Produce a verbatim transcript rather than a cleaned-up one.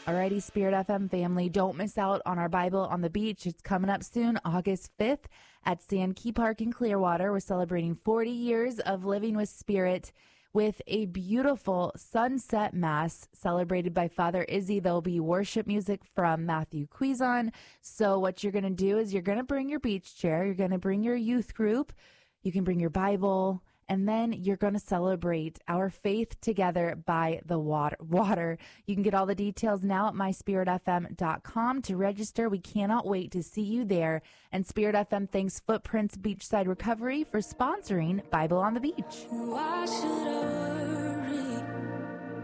Alrighty, Spirit F M family, don't miss out on our Bible on the Beach. It's coming up soon, August fifth at Sand Key Park in Clearwater. We're celebrating forty years of living with Spirit with a beautiful sunset mass celebrated by Father Izzy. There'll be worship music from Matthew Cuizon. So what you're going to do is you're going to bring your beach chair. You're going to bring your youth group. You can bring your Bible. And then you're going to celebrate our faith together by the water. water. You can get all the details now at my spirit f m dot com to register. We cannot wait to see you there. And Spirit F M thanks Footprints Beachside Recovery for sponsoring Bible on the Beach. Why should I worry?